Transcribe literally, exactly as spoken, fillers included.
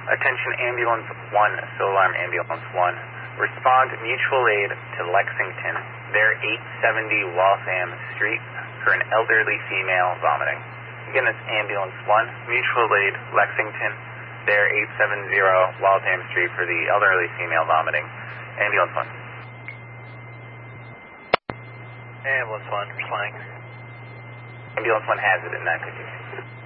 Attention Ambulance one, SOAR Alarm Ambulance one. Respond mutual aid to Lexington. They're eight seventy Waltham Street for an elderly female vomiting. Again, it's Ambulance one, mutual aid Lexington. They're eight seventy Waltham Street for the elderly female vomiting. Ambulance one. Ambulance one, responding. Ambulance one has it in nine fifty.